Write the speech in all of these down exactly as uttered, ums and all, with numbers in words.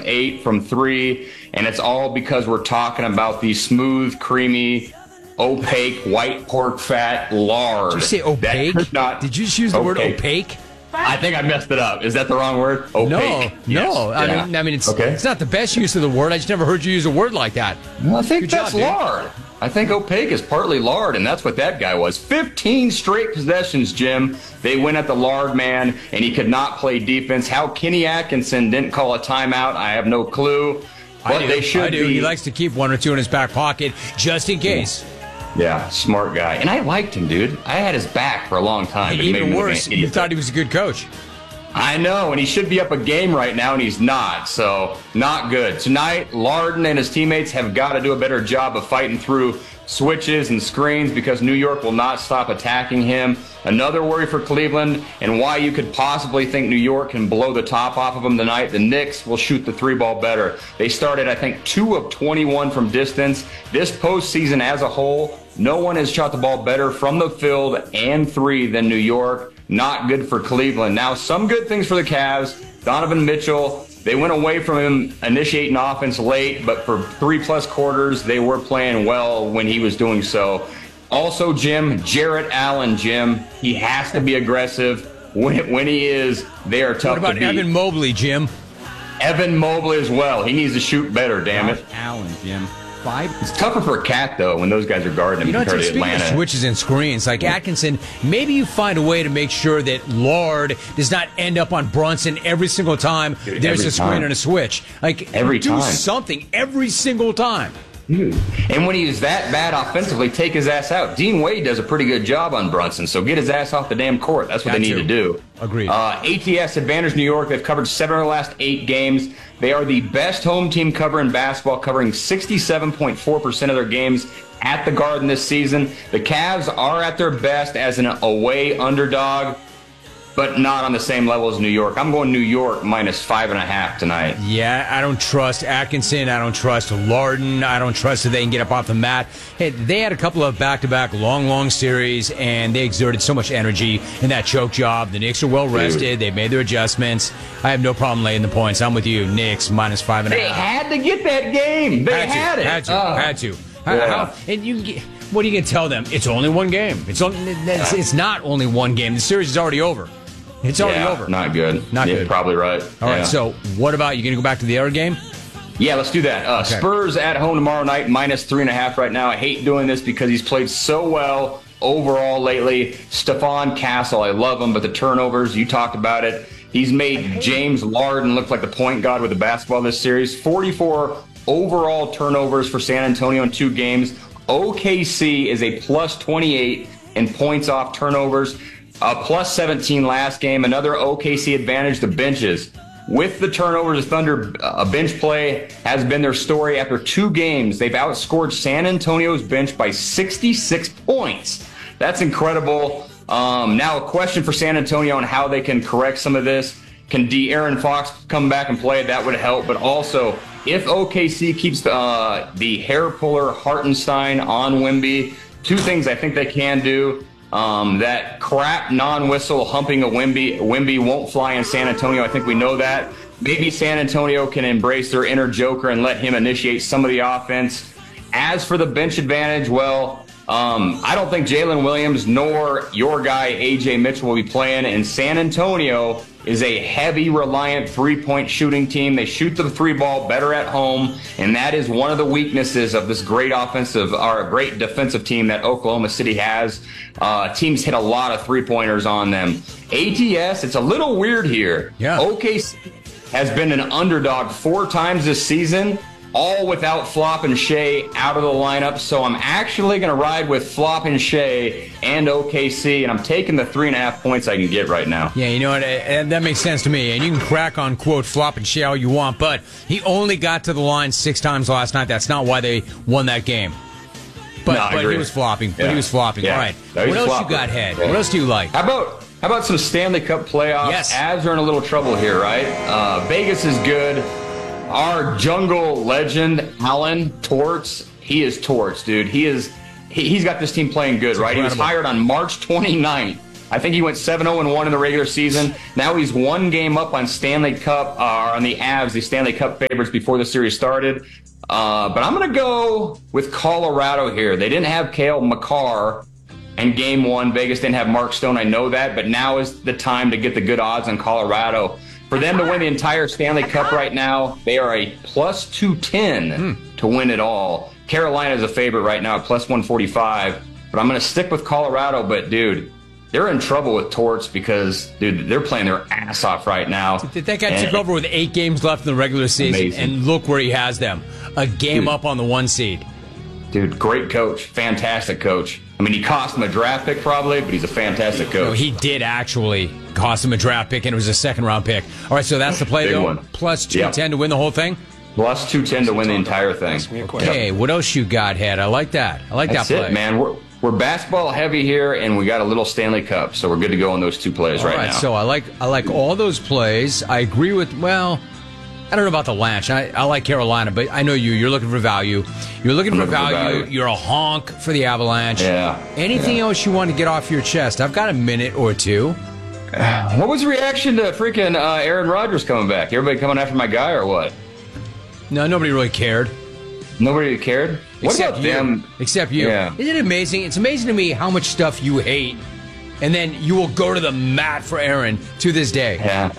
eight from three, and it's all because we're talking about the smooth, creamy, opaque, white pork fat lard. Did you say opaque? Not Did you just use the opaque. word opaque? I think I messed it up. Is that the wrong word? Opaque. No, Yes. no. I Yeah. mean, I mean, it's okay. it's not the best use of the word. I just never heard you use a word like that. Well, I think Good that's job, dude. lard. I think opaque is partly lard, and that's what that guy was. fifteen straight possessions, Jim. They went at the lard man, and he could not play defense. How Kenny Atkinson didn't call a timeout, I have no clue. But I do. they should I do. be. He likes to keep one or two in his back pocket just in case. Yeah, smart guy. And I liked him, dude. I had his back for a long time. but he made Even me look worse, like an you idiot. thought he was a good coach. I know, and he should be up a game right now, and he's not. So, not good. Tonight, Larden and his teammates have got to do a better job of fighting through switches and screens because New York will not stop attacking him. Another worry for Cleveland, and why you could possibly think New York can blow the top off of them tonight. The Knicks will shoot the three ball better. They started, I think, two of twenty-one from distance. This postseason as a whole, no one has shot the ball better from the field and three than New York. Not good for Cleveland. Now, some good things for the Cavs. Donovan Mitchell, they went away from him initiating offense late, but for three-plus quarters, they were playing well when he was doing so. Also, Jim, Jarrett Allen, Jim, he has to be aggressive. When, when he is, they are tough What about to beat. Evan Mobley, Jim? Evan Mobley as well. He needs to shoot better, damn it. Allen, Jim. Five. It's tougher for a Cat, though, when those guys are guarding him You know, compared to speaking of Atlanta. switches and screens, like Atkinson, maybe you find a way to make sure that Lard does not end up on Brunson every single time Dude, there's every a screen time. and a switch. Like, Every do time. something every single time. Dude. And when he's that bad offensively, take his ass out. Dean Wade does a pretty good job on Brunson, so get his ass off the damn court. That's what Got they need to. to do. Agreed. Uh, A T S advantage New York. They've covered seven of the last eight games. They are the best home team cover in basketball, covering sixty-seven point four percent of their games at the Garden this season. The Cavs are at their best as an away underdog, but not on the same level as New York. I'm going New York minus five and a half tonight. Yeah, I don't trust Atkinson. I don't trust Larden. I don't trust that they can get up off the mat. Hey, they had a couple of back-to-back long, long series, and they exerted so much energy in that choke job. The Knicks are well-rested. They made their adjustments. I have no problem laying the points. I'm with you. Knicks minus five and a They half. had to get that game. They Had to, had it. Had to. Oh. Had to. How- Yeah. how- and you, get- what are you going to tell them? It's only one game. It's only, it's, it's not only one game. The series is already over. It's already Yeah, over. Not good. Not yeah, good. Probably right. All right, Yeah. so what about, you going to go back to the other game? Yeah, let's do that. Uh, Okay. Spurs at home tomorrow night, minus three and a half right now. I hate doing this because he's played so well overall lately. Stephon Castle, I love him, but the turnovers, you talked about it. He's made James Larden look like the point guard with the basketball this series. forty-four overall turnovers for San Antonio in two games. O K C is a plus twenty-eight in points off turnovers. Uh, plus seventeen last game. Another O K C advantage, the benches. With the turnovers, the Thunder uh, bench play has been their story. After two games, they've outscored San Antonio's bench by sixty-six points. That's incredible. Um, now, a question for San Antonio on how they can correct some of this. Can De'Aaron Fox come back and play? That would help. But also, if O K C keeps uh, the hair puller Hartenstein on Wemby, two things I think they can do. Um, that crap non-whistle humping a Wemby, Wemby won't fly in San Antonio. I think we know that. Maybe San Antonio can embrace their inner joker and let him initiate some of the offense. As for the bench advantage, well, um, I don't think Jalen Williams nor your guy A J Mitchell will be playing. And San Antonio is a heavy reliant three-point shooting team. They shoot the three ball better at home, and that is one of the weaknesses of this great offensive or great defensive team that Oklahoma City has. Uh, teams hit a lot of three-pointers on them. A T S, it's a little weird here. Yeah. O K C has been an underdog four times this season, all without Flop and Shea out of the lineup. So I'm actually going to ride with Flop and Shea and O K C, and I'm taking the three and a half points I can get right now. Yeah, you know what? Uh, that makes sense to me. And you can crack on, quote, Flop and Shea all you want, but he only got to the line six times last night. That's not why they won that game. But, No, I but agree. he was flopping. But Yeah. he was flopping. Yeah. All right. No, he's What a else flopper. you got, Head? Yeah. What else do you like? How about how about some Stanley Cup playoffs? Yes. Avs are in a little trouble here, right? Uh, Vegas is good. Our jungle legend, Alan Torts, he is Torts, dude. He is he, he's got this team playing good, It's right? incredible. He was hired on March twenty-ninth. I think he went seven oh and one in the regular season. Now he's one game up on Stanley Cup, uh, on the Avs, the Stanley Cup favorites before the series started. Uh, but I'm going to go with Colorado here. They didn't have Cale Makar in game one. Vegas didn't have Mark Stone. I know that. But now is the time to get the good odds on Colorado. For them to win the entire Stanley Cup right now, they are a plus two ten hmm. to win it all. Carolina is a favorite right now at plus one forty-five. But I'm going to stick with Colorado. But, dude, they're in trouble with Torts because, dude, they're playing their ass off right now. That guy took over with eight games left in the regular season, amazing. And look where he has them. A game dude, up on the one seed. Dude, great coach. Fantastic coach. I mean, he cost him a draft pick probably, but he's a fantastic coach. No, he did actually cost him a draft pick, and it was a second-round pick. All right, so that's the play, Big though? One. Plus two ten yep. to win the whole thing? Plus two ten to win the entire thing. Okay, yep. What else you got, Head? I like that. I like that's that play. It, man. We're, we're basketball heavy here, and we got a little Stanley Cup, so we're good to go on those two plays all right, right now. So I like I like all those plays. I agree with, well, I don't know about the Lanch. I, I like Carolina, but I know you. You're looking for value. You're looking, for, looking value. for value. You're a honk for the Avalanche. Yeah. Anything yeah. else you want to get off your chest? I've got a minute or two. What was the reaction to freaking uh, Aaron Rodgers coming back? Everybody coming after my guy or what? No, nobody really cared. Nobody cared? What Except about you. them? Except you. Yeah. Isn't it amazing? It's amazing to me how much stuff you hate, and then you will go to the mat for Aaron to this day. Yeah.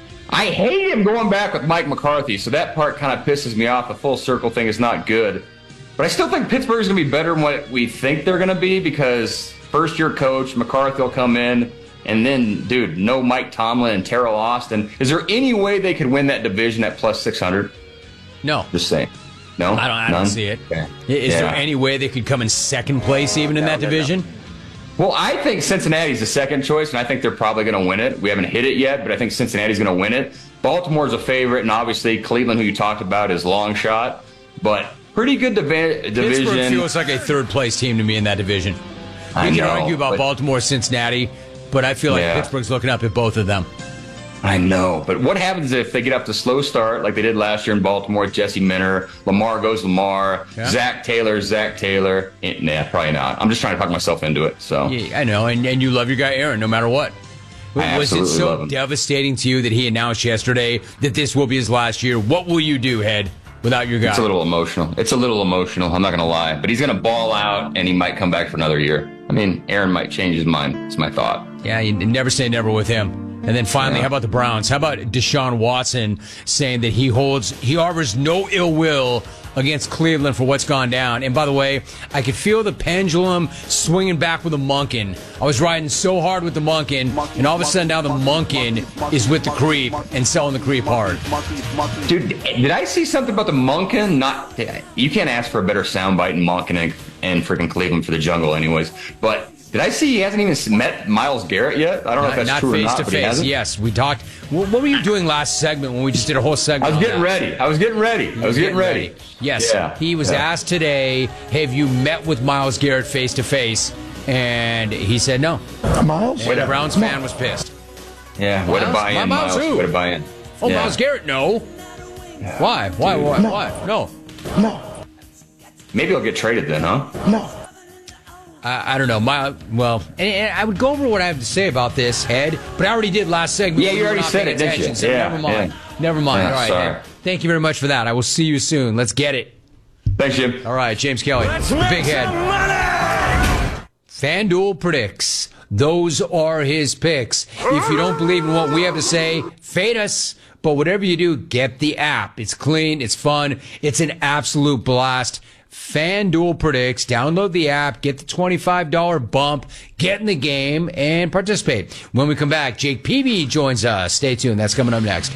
I hate him going back with Mike McCarthy, so that part kind of pisses me off. The full circle thing is not good. But I still think Pittsburgh's going to be better than what we think they're going to be because first-year coach, McCarthy will come in, and then, dude, no Mike Tomlin and Terrell Austin. Is there any way they could win that division at plus six hundred? No. Just saying. No? I don't, I don't see it. Okay. Is yeah. there any way they could come in second place even in no, that no, division? No. Well, I think Cincinnati's the second choice, and I think they're probably going to win it. We haven't hit it yet, but I think Cincinnati's going to win it. Baltimore's a favorite, and obviously Cleveland, who you talked about, is long shot. But pretty good divi- division. Pittsburgh feels like a third-place team to me in that division. I we can know, argue about but, Baltimore, Cincinnati, but I feel like yeah. Pittsburgh's looking up at both of them. I know, but what happens if they get up to slow start like they did last year in Baltimore with Jesse Minter, Lamar goes Lamar, yeah. Zach Taylor, Zach Taylor? Eh, nah, probably not. I'm just trying to talk myself into it. So yeah, I know, and, and you love your guy Aaron no matter what. I Was it absolutely so love him. devastating to you that he announced yesterday that this will be his last year? What will you do, Head, without your guy? It's a little emotional. It's a little emotional. I'm not going to lie. But he's going to ball out, and he might come back for another year. I mean, Aaron might change his mind. It's my thought. Yeah, you never say never with him. And then finally, yeah. how about the Browns? How about Deshaun Watson saying that he holds, he harbors no ill will against Cleveland for what's gone down? And by the way, I could feel the pendulum swinging back with the Monken. I was riding so hard with the Monken, and all of a sudden now the Monken is with the creep and selling the creep hard. Dude, did I see something about the Monken? Not, you can't ask for a better soundbite in Monken and, and freaking Cleveland for the jungle anyways. But did I see he hasn't even met Myles Garrett yet? I don't know not, if that's not true face or not, to but he face. hasn't. Yes, we talked. What were you doing last segment when we just did a whole segment? I was getting that? ready. I was getting ready. I was getting ready. ready. Yes. Yeah. He was yeah. asked today, have you met with Myles Garrett face to face? And he said no. Myles? And the Browns fan was pissed. Yeah, way to buy in, Myles. Myles. Way to buy in. Oh, yeah. Myles Garrett, no. Yeah. Why? Why? Dude. Why? No. Why? No. No. Maybe he'll get traded then, huh? No. I, I don't know. My well, and, and I would go over what I have to say about this, Head, but I already did last segment. Yeah, you already said it, didn't you? So yeah, never mind. Yeah. Never mind. Yeah, All right, sorry. Head. Thank you very much for that. I will see you soon. Let's get it. Thanks, Jim. All right, James Kelly, Big Head. FanDuel predicts. Those are his picks. If you don't believe in what we have to say, fade us. But whatever you do, get the app. It's clean. It's fun. It's an absolute blast. FanDuel predicts. Download the app. Get the twenty-five dollars bump. Get in the game and participate. When we come back, Jake Peavy joins us. Stay tuned. That's coming up next.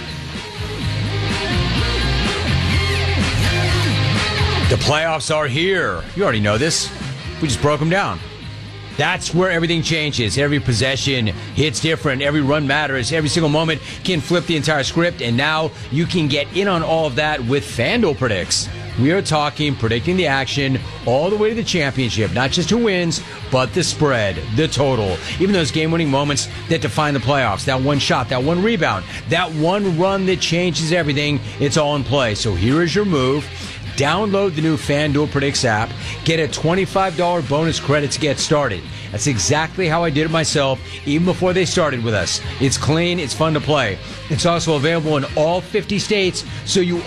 The playoffs are here. You already know this. We just broke them down. That's where everything changes. Every possession hits different. Every run matters. Every single moment can flip the entire script. And now you can get in on all of that with FanDuel Predicts. We are talking predicting the action all the way to the championship. Not just who wins, but the spread, the total. Even those game-winning moments that define the playoffs. That one shot, that one rebound, that one run that changes everything. It's all in play. So here is your move. download the new FanDuel Predicts app, get a twenty-five dollars bonus credit to get started. That's exactly how I did it myself, even before they started with us. It's clean, it's fun to play. It's also available in all fifty states, so you